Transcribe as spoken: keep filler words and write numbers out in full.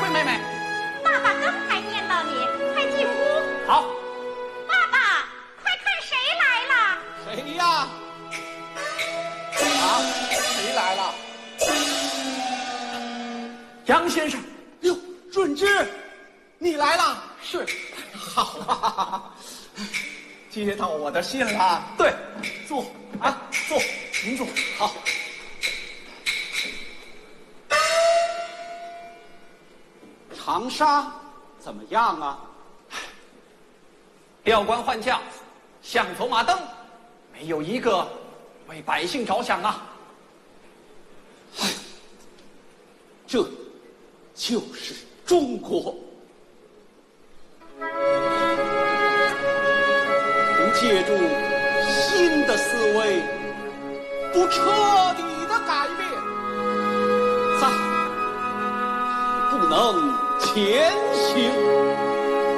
儿，妹妹。 爸爸刚才念叨你，快进屋。 好。 爸爸，快看谁来了？ 谁呀？啊，谁来了？杨先生。哟，准之，你来了。是。好啊。接到我的信了。对，坐啊，坐，您坐。好。 长沙怎么样啊？ 调官换将，向走马灯，没有一个为百姓着想啊！ 哎，这就是中国。能借助新的思维，不彻底的改变，咱不能前行。